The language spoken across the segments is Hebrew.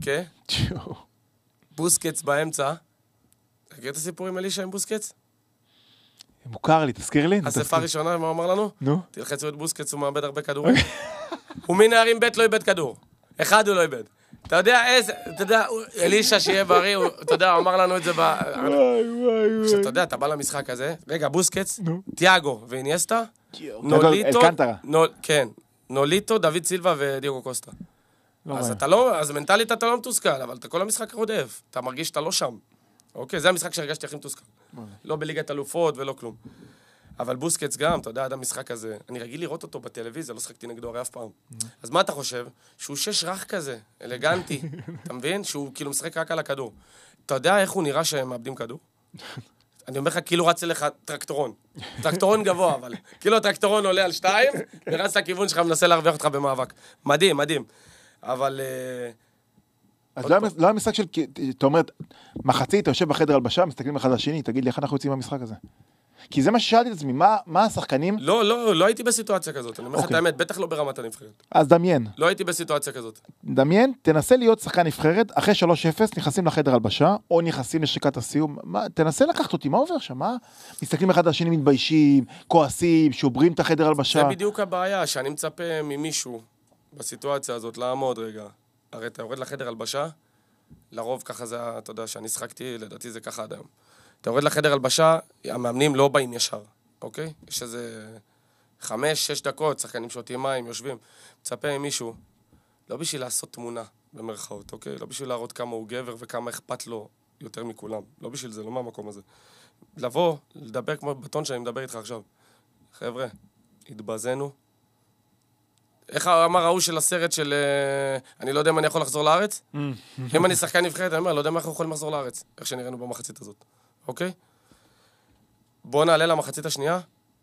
פיקה, בוסקץ באמצע. תגיד את הסיפור עם אלישה עם בוסקץ? מוכר לי, תזכיר לי. אספה ראשונה, מה אמר לנו? נו. תלחצו את בוסקץ, הוא מאבד הרבה כדורים. ומנערים ב' לא איבד כדור. אחד הוא לא איבד. אתה יודע איזה, אתה יודע, אלישה שיהיה בריא, אתה יודע, הוא אמר לנו את זה כשאתה יודע, אתה בא למשחק הזה, רגע, בוסקץ, תיאגו ואיניאסטה, נוליטו, כן, נוליטו, דוד סילבה ודיאגו קוסטה. אז אתה לא, אז מנטלית אתה לא מתוסכל, אבל אתה כל המשחק רודף, אתה מרגיש שאתה לא שם. אוקיי, זה המשחק שהרגשתי הכי מתוסכל. לא בליגת אלופות ולא כלום. אבל בוסקץ גם, אתה יודע, עד המשחק הזה, אני רגיל לראות אותו בטלוויזיה, לא שחקתי נגדו הרי אף פעם. אז מה אתה חושב? שהוא שש רך כזה, אלגנטי, אתה מבין? שהוא כאילו משחק רק על הכדור. אתה יודע איך הוא נראה שהם מאבדים כדור? אני אומר לך, כאילו רץ אליך טרקטורון. טרקטורון גבוה, אבל. כאילו הטרקטורון עולה על 2, ורץ לכיוון שלך, מנסה להרוויח אותך במאבק. מדהים, מדהים. אבל... אז לא המשחק של... אתה אומר, מחצית, אתה יושב בחדר הלבשה, מסתכלים אחד לשני, תגיד לי, איך אנחנו יוצאים במשחק הזה? כי זה מה ששאלתי את עצמי, מה השחקנים... לא הייתי בסיטואציה כזאת, אני אומר לך את האמת, בטח לא ברמת הנבחרת. אז דמיין. לא הייתי בסיטואציה כזאת. דמיין, תנסה להיות שחקן נבחרת, אחרי 3-0 נכנסים לחדר הלבשה, או נכנסים לשקת הסיום, תנסה לקחת אותי, מה עובר שם? מה? מסתכלים אחד לשני, מתביישים, כועסים, שוברים את החדר הלבשה. זה בדיוק הבעיה, שאני מצפה ממישהו בסיטואציה הזאת לעמוד רגע. הרי אתה יורד לחדר הלבשה, לרוב ככה זה, אתה יודע, שאני שחקתי, לדעתי זה ככה עד היום. אתה יורד לחדר הלבשה, המאמנים לא באים ישר, אוקיי? יש איזה 5-6 דקות, שחקנים שותים מים, יושבים. מצפה עם מישהו, לא בשביל לעשות תמונה, במרכאות, אוקיי? לא בשביל להראות כמה הוא גבר וכמה אכפת לו יותר מכולם. לא בשביל זה, לא מהמקום הזה. לבוא, לדבר כמו בטון שאני מדבר איתך עכשיו. חבר'ה, התבזנו. איך אמר ההוא של הסרט של... אני לא יודע אם אני יכול לחזור לארץ? אם אני שחקן נבחרת, אני אומר, לא יודע אם אנחנו יכולים לחזור לארץ, איך שנראינו במחצית הזאת. אוקיי? בואו נעלה למחצית השנייה,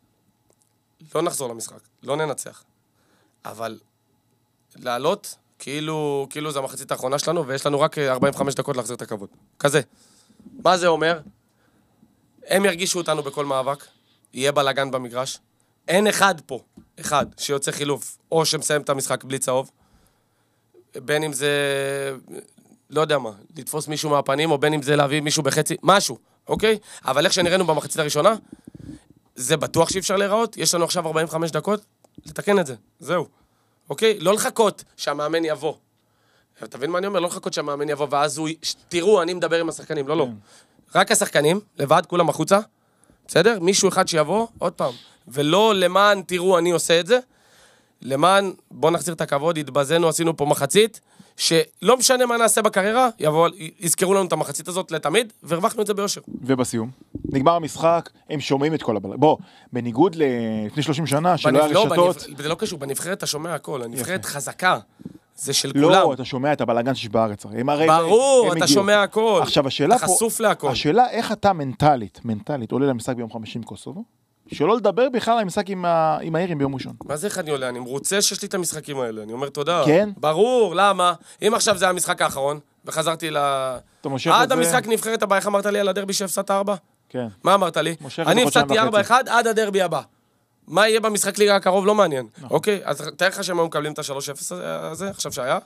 לא נחזור למשחק, לא ננצח. אבל לעלות, כאילו זה המחצית האחרונה שלנו, ויש לנו רק 45 דקות להחזיר את הכבוד. כזה. מה זה אומר? הם ירגישו אותנו בכל מאבק, יהיה בלגן במגרש, אין אחד פה, אחד, שיוצא חילוף, או שמסיים את המשחק בלי צהוב, בין אם זה, לא יודע מה, לתפוס מישהו מהפנים, או בין אם זה להביא מישהו בחצי, משהו, אוקיי? אבל איך שנראינו במחצית הראשונה, זה בטוח שאי אפשר להיראות, יש לנו עכשיו 45 דקות, לתקן את זה, זהו, אוקיי? לא לחכות שהמאמן יבוא. תבין מה אני אומר? לא לחכות שהמאמן יבוא, ואז הוא, תראו, אני מדבר עם השחקנים, לא. רק השחקנים, לבד, כולם החוצה, בסדר? מישהו אחד שיבוא, עוד פעם. ולא למען, תראו, אני עושה את זה, למען, בוא נחזיר את הכבוד, התבזנו, עשינו פה מחצית, שלא משנה מה נעשה בקריירה, יזכרו לנו את המחצית הזאת לתמיד, והרווחנו את זה ביושר. ובסיום, נגמר המשחק, הם שומעים את כל הבלגן. בוא, בניגוד לפני 30 שנה, שלא היה רשתות... זה לא קשור, בנבחרת אתה שומע הכל, הנבחרת חזקה, זה של כולם. לא, אתה שומע את הבלגן שיש בארץ. ברור, אתה שומע הכל. עכשיו, השאלה פה... אתה חשוף להכל. השאלה, איך אתה מנטלית, עולה למשחק ביום 50 קוסובו, שלא לדבר בכלל על המשחק עם האירים ביום ראשון. מה זה איך אני עולה? אני מרוצה שיש לי את המשחקים האלה. אני אומר תודה. כן? ברור, למה? אם עכשיו זה המשחק האחרון, וחזרתי עד המשחק נבחרת הבא, איך אמרת לי על הדרבי שהפסדת 4? כן. מה אמרת לי? אני הפסדתי 4-1 עד הדרבי הבא. מה יהיה במשחק ליגה הקרוב? לא מעניין. אוקיי? אז תאר לך שהם היו מקבלים את ה-3-0 הזה, עכשיו שהיה,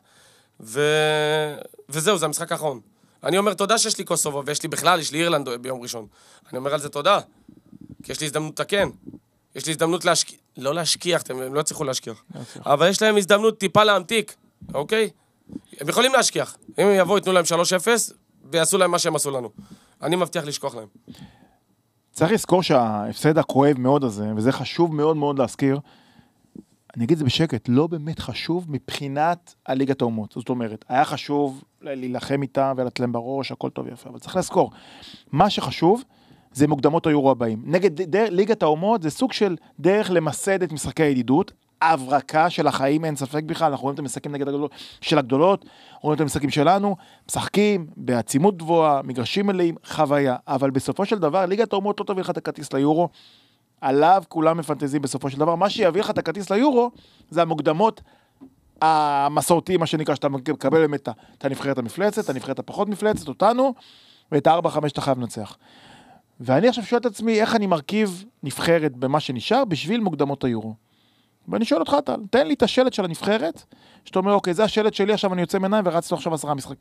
וזהו, זה המשחק האחרון. אני אומר תודה שיש לי קוסובו, ויש לי בכלל, יש לי אירלנד ביום ראשון. אני אומר על זה תודה. כי יש לי הזדמנות לתקן. יש לי הזדמנות להשקיע. לא להשכיח, הם לא צריכו להשכיח. אבל יש להם הזדמנות טיפה להמתיק, אוקיי? הם יכולים להשכיח. אם הם יבואו, יתנו להם 3-0, ויעשו להם מה שהם עשו לנו. אני מבטיח לשכוח להם. צריך לזכור שההפסד הכואב מאוד הזה, וזה חשוב מאוד מאוד להזכיר, אני אגיד את זה בשקט, לא באמת חשוב מבחינת הליגת האומות. זאת אומרת, היה חשוב להילחם איתם ולתת להם בראש, הכל טוב יפה, אבל צריך לזכור, מה שחשוב זה מוקדמות היורו הבאים. נגד ליגת האומות זה סוג של דרך למסד את משחקי הידידות, הברקה של החיים, אין ספק בכלל, אנחנו רואים את המשחקים נגד הגדולות, של הגדולות, רואים את המשחקים שלנו, משחקים בעצימות גבוהה, מגרשים מלאים, חוויה, אבל בסופו של דבר, ליגת האומות לא תביא לך את הכרטיס ליורו, עליו כולם מפנטזים בסופו של דבר, מה שיביא לך את הכרטיס ליורו, זה המוקדמות המסורתיים, מה שנקרא, שאתה מקבל באמת את הנבחרת המפלצת, הנבחרת הפחות מפלצת, אותנו, ואת ה-4-5 אתה חייב לנצח. ואני עכשיו שואל את עצמי, איך אני מרכיב נבחרת במה שנשאר, בשביל מוקדמות היורו. ואני שואל אותך, תן לי את השלט של הנבחרת, שאתה אומר, אוקיי, זה השלט שלי, עכשיו אני יוצא מעיניים, ורצתי עכשיו 10 משחקים.